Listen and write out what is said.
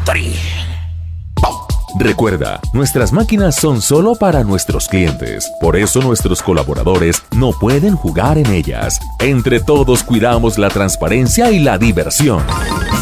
Factory. Recuerda, nuestras máquinas son solo para nuestros clientes. Por eso nuestros colaboradores no pueden jugar en ellas. Entre todos cuidamos la transparencia y la diversión.